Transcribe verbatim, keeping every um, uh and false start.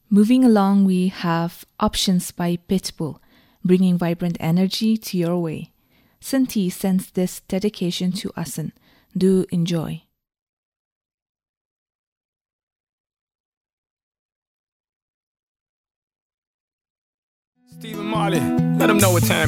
Moving along, we have Options by Pitbull, bringing vibrant energy to your way. Santi sends this dedication to Asan. Do enjoy. Stephen Marley, let them know what time